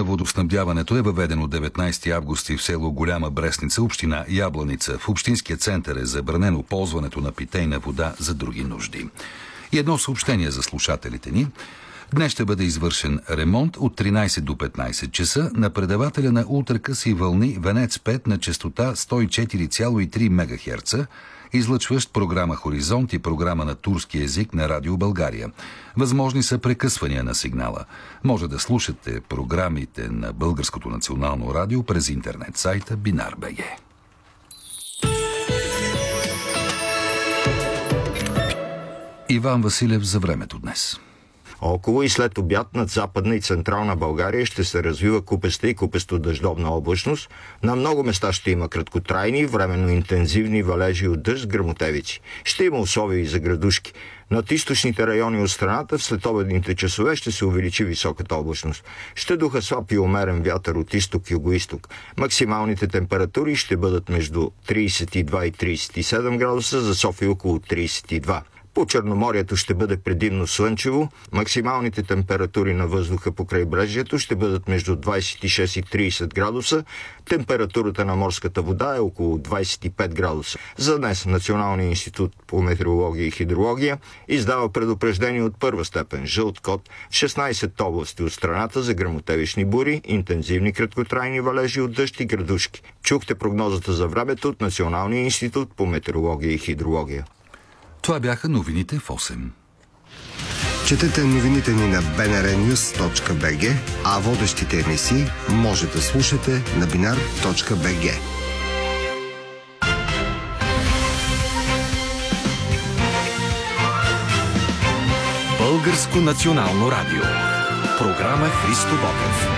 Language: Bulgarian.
на водоснабдяването е въведен от 19 август в село Голяма Брестница, община Ябланица. В общинския център е забранено ползването на питейна вода за други нужди. И едно съобщение за слушателите ни. Днес ще бъде извършен ремонт от 13 до 15 часа на предавателя на ултракъси вълни Венец 5 на честота 104,3 МГц, излъчващ програма Хоризонт и програма на турски език на Радио България. Възможни са прекъсвания на сигнала. Може да слушате програмите на Българското национално радио през интернет сайта Binar.bg. Иван Василев за времето днес. Около и след обяд над Западна и Централна България ще се развива купеста и купесто-дъждовна облачност. На много места ще има краткотрайни, временно интензивни валежи от дъжд с гръмотевици. Ще има условия и за градушки. Над източните райони от страната в следобедните часове ще се увеличи високата облачност. Ще духа слаб и умерен вятър от изток-югоизток. Максималните температури ще бъдат между 32 и 37 градуса, за София около 32. По Черноморието ще бъде предимно слънчево. Максималните температури на въздуха по крайбрежието ще бъдат между 26 и 30 градуса. Температурата на морската вода е около 25 градуса. За днес Националният институт по метеорология и хидрология издава предупреждение от първа степен жълт код в 16 области от страната за гръмотевични бури, интензивни краткотрайни валежи от дъжд и градушки. Чухте прогнозата за времето от Националния институт по метеорология и хидрология. Това бяха новините в 8. Четете новините ни на bnrnews.bg, а водещите емисии може да слушате на binar.bg. Българско национално радио. Програма Христо Ботев.